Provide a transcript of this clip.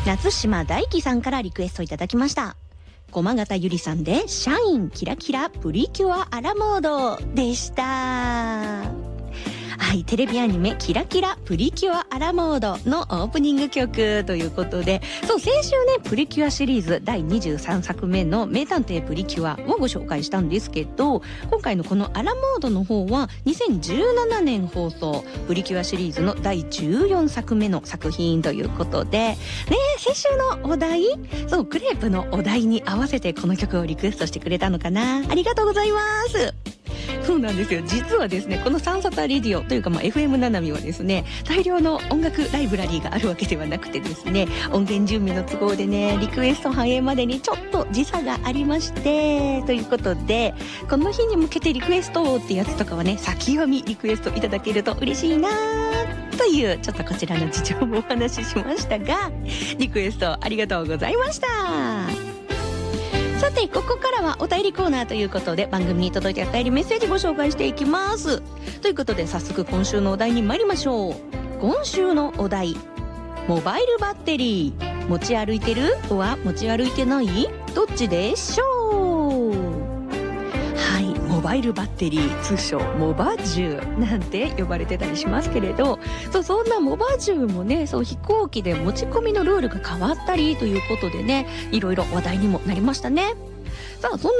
夏島大輝さんからリクエストいただきました。駒形ゆりさんでシャインキラキラプリキュアアラモードでした。はい、テレビアニメキラキラプリキュアアラモードのオープニング曲ということで、そう先週ねプリキュアシリーズ第23作目の名探偵プリキュアをご紹介したんですけど、今回のこのアラモードの方は2017年放送プリキュアシリーズの第14作目の作品ということでね、先週のお題、そうクレープのお題に合わせてこの曲をリクエストしてくれたのかな。ありがとうございます。そうなんですよ。実はですね、このサンサタレディオというかFM ななみはですね、大量の音楽ライブラリーがあるわけではなくてですね、音源準備の都合でね、リクエスト反映までにちょっと時差がありまして、ということで、この日に向けてリクエストってやつとかはね、先読みリクエストいただけると嬉しいなという、ちょっとこちらの事情もお話ししましたが、リクエストありがとうございました。さてここからはお便りコーナーということで、番組に届いたお便りメッセージご紹介していきます。ということで早速今週のお題に参りましょう。今週のお題、モバイルバッテリー持ち歩いてるは持ち歩いてない、どっちでしょう。はい、モバイルバッテリー、通称モバ銃なんて呼ばれてたりしますけれど、そんなモバ銃もね、飛行機で持ち込みのルールが変わったりということでね、いろいろ話題にもなりましたね。さあそんな